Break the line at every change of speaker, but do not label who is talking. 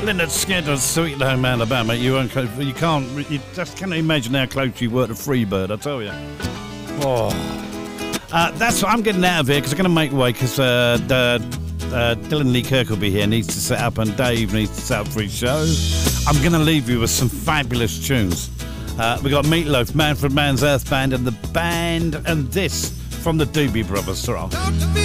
Leonard Skinner, Sweet Home Alabama. You just can't imagine how close you were to Freebird, I tell you. Oh. That's what I'm getting out of here, because I'm going to make way, because Dylan Lee Kirk will be here, needs to set up, and Dave needs to set up for his show. I'm going to leave you with some fabulous tunes. We got Meatloaf, Manfred Mann's Earth Band, and the band, and this from the Doobie Brothers.